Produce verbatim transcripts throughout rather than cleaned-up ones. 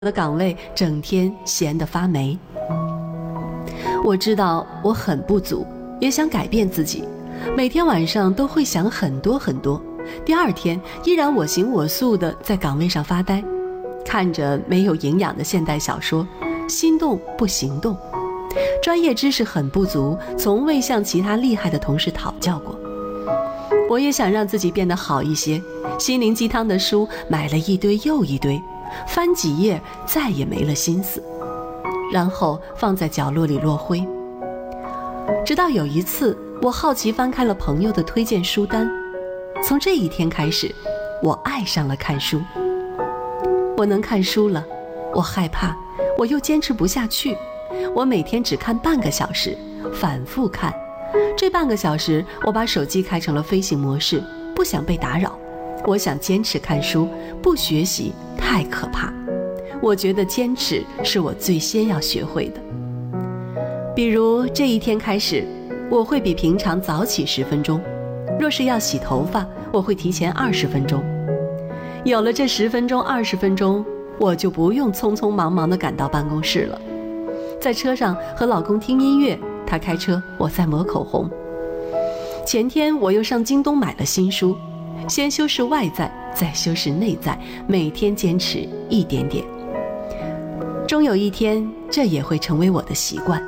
的岗位整天闲得发霉。我知道我很不足，也想改变自己，每天晚上都会想很多很多，第二天依然我行我素地在岗位上发呆，看着没有营养的现代小说，心动不行动，专业知识很不足，从未向其他厉害的同事讨教过。我也想让自己变得好一些，心灵鸡汤的书买了一堆又一堆，翻几页再也没了心思，然后放在角落里落灰。直到有一次，我好奇翻开了朋友的推荐书单，从这一天开始，我爱上了看书。我能看书了，我害怕，我又坚持不下去。我每天只看半个小时，反复看。这半个小时，我把手机开成了飞行模式，不想被打扰。我想坚持看书，不学习太可怕。我觉得坚持是我最先要学会的。比如这一天开始，我会比平常早起十分钟，若是要洗头发，我会提前二十分钟。有了这十分钟、二十分钟，我就不用匆匆忙忙地赶到办公室了。在车上和老公听音乐，他开车，我在抹口红。前天我又上京东买了新书，先修饰外在，再修饰内在，每天坚持一点点。终有一天，这也会成为我的习惯。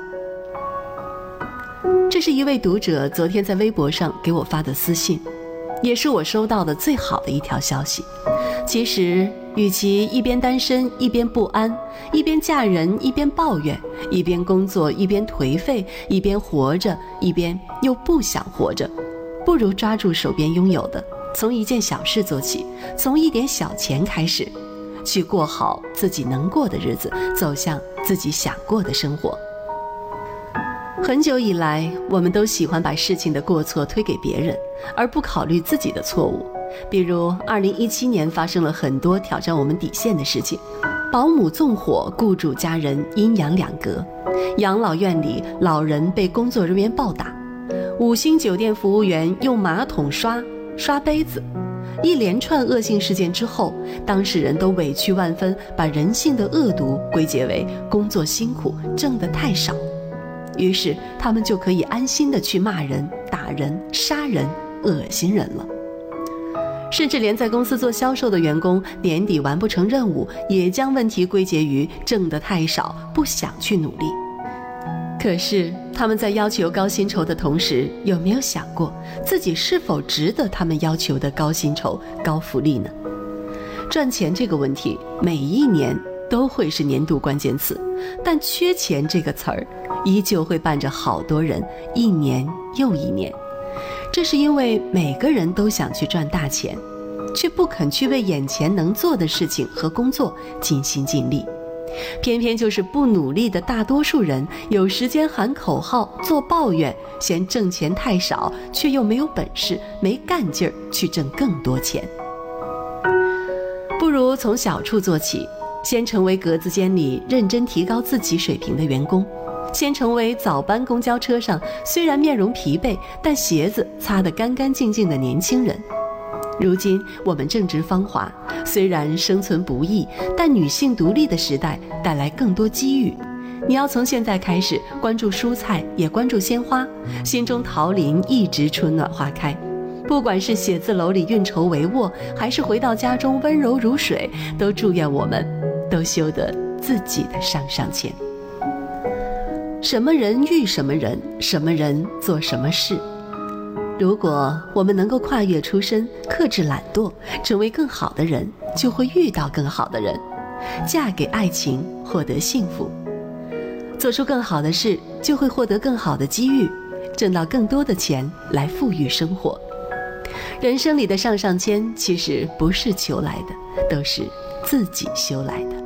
这是一位读者昨天在微博上给我发的私信，也是我收到的最好的一条消息。其实与其一边单身一边不安，一边嫁人一边抱怨，一边工作一边颓废，一边活着一边又不想活着，不如抓住手边拥有的，从一件小事做起，从一点小钱开始，去过好自己能过的日子，走向自己想过的生活。很久以来，我们都喜欢把事情的过错推给别人，而不考虑自己的错误。比如二零一七年发生了很多挑战我们底线的事情，保姆纵火，雇主家人阴阳两隔，养老院里老人被工作人员暴打，五星酒店服务员用马桶刷刷杯子。一连串恶性事件之后，当事人都委屈万分，把人性的恶毒归结为工作辛苦，挣得太少，于是他们就可以安心地去骂人、打人、杀人、恶心人了。甚至连在公司做销售的员工，年底完不成任务，也将问题归结于挣得太少，不想去努力。可是他们在要求高薪酬的同时，有没有想过自己是否值得他们要求的高薪酬、高福利呢？赚钱这个问题，每一年都会是年度关键词，但缺钱这个词儿依旧会伴着好多人一年又一年。这是因为每个人都想去赚大钱，却不肯去为眼前能做的事情和工作尽心尽力。偏偏就是不努力的大多数人，有时间喊口号、做抱怨，嫌挣钱太少，却又没有本事、没干劲儿去挣更多钱。不如从小处做起，先成为格子间里认真提高自己水平的员工，先成为早班公交车上虽然面容疲惫，但鞋子擦得干干净净的年轻人。如今我们正值芳华，虽然生存不易，但女性独立的时代带来更多机遇。你要从现在开始关注蔬菜，也关注鲜花，心中桃林一直春暖花开。不管是写字楼里运筹帷幄，还是回到家中温柔如水，都祝愿我们都修得自己的上上签。什么人遇什么人，什么人做什么事。如果我们能够跨越出身，克制懒惰，成为更好的人，就会遇到更好的人，嫁给爱情，获得幸福。做出更好的事，就会获得更好的机遇，挣到更多的钱来富裕生活。人生里的上上签，其实不是求来的，都是自己修来的。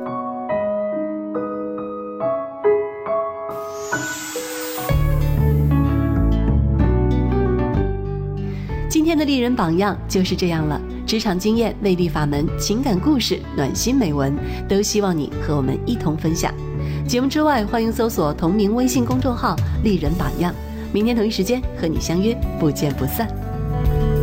今天的丽人榜样就是这样了，职场经验、魅力法门、情感故事、暖心美文，都希望你和我们一同分享。节目之外，欢迎搜索同名微信公众号丽人榜样，明天同一时间和你相约，不见不散。